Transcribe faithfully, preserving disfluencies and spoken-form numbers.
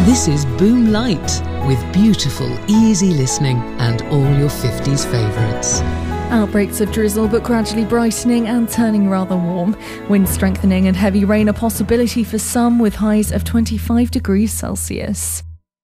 This is Boom Light, with beautiful, easy listening and all your fifties favourites. Outbreaks of drizzle, but gradually brightening and turning rather warm. Wind strengthening and heavy rain a possibility for some, with highs of twenty-five degrees Celsius.